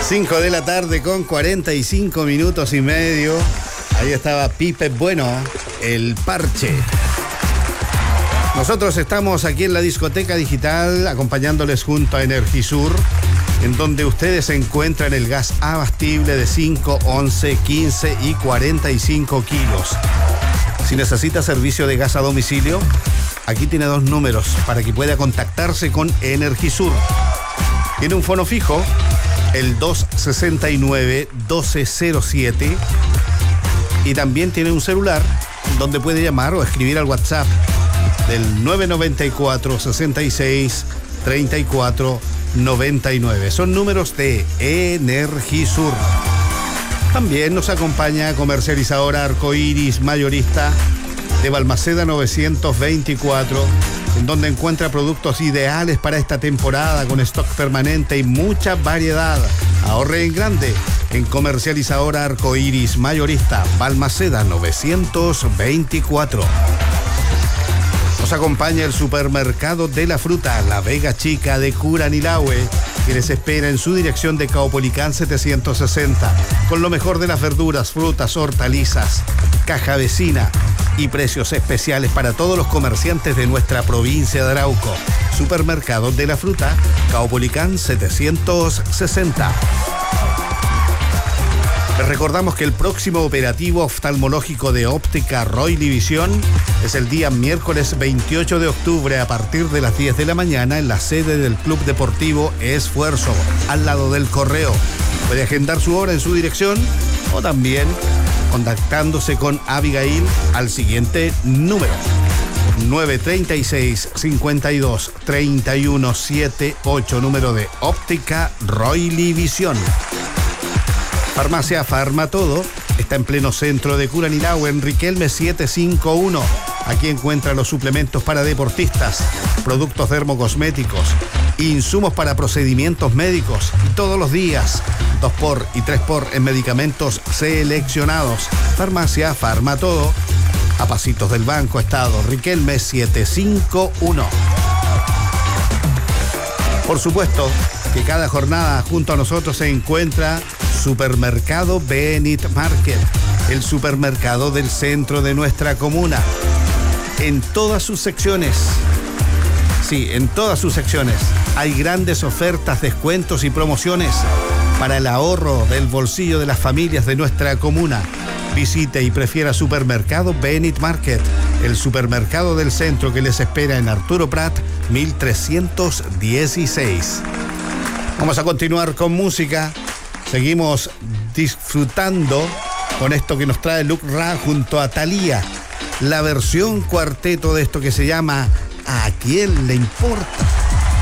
5 de la tarde con 45 minutos y medio. Ahí estaba Pipe Bueno, el parche. Nosotros estamos aquí en la discoteca digital acompañándoles junto a Energisur, en donde ustedes encuentran el gas abastible de 5, 11, 15 y 45 kilos. Si necesita servicio de gas a domicilio, aquí tiene 2 números para que pueda contactarse con Energisur. Tiene un fono fijo, el 269-1207, y también tiene un celular donde puede llamar o escribir al WhatsApp del 994-66-34-99. Son números de Energisur. También nos acompaña comercializadora Arcoiris Mayorista de Balmaceda 924, en donde encuentra productos ideales para esta temporada con stock permanente y mucha variedad. Ahorre en grande en comercializadora Arcoiris Mayorista, Balmaceda 924. Nos acompaña el supermercado de la fruta, La Vega Chica de Curanilahue, que les espera en su dirección de Caupolicán 760, con lo mejor de las verduras, frutas, hortalizas, caja vecina y precios especiales para todos los comerciantes de nuestra provincia de Arauco. Supermercado de la fruta, Caupolicán 760. Les recordamos que el próximo operativo oftalmológico de Óptica Roily Visión es el día miércoles 28 de octubre a partir de las 10 de la mañana en la sede del Club Deportivo Esfuerzo, al lado del Correo. Puede agendar su hora en su dirección o también contactándose con Abigail al siguiente número: 936-52-3178, número de Óptica Roily Visión. Farmacia Farmatodo está en pleno centro de Curanilahue, en Riquelme 751. Aquí encuentra los suplementos para deportistas, productos dermocosméticos, insumos para procedimientos médicos y todos los días 2x y 3x en medicamentos seleccionados. Farmacia Farmatodo, a pasitos del Banco Estado, Riquelme 751. Por supuesto que cada jornada junto a nosotros se encuentra Supermercado Benit Market, el supermercado del centro de nuestra comuna. En todas sus secciones, en todas sus secciones, hay grandes ofertas, descuentos y promociones para el ahorro del bolsillo de las familias de nuestra comuna. Visite y prefiera Supermercado Benit Market, el supermercado del centro que les espera en Arturo Prat 1316. Vamos a continuar con música. Seguimos disfrutando con esto que nos trae Luke Ra junto a Thalía, la versión cuarteto de esto que se llama ¿A quién le importa?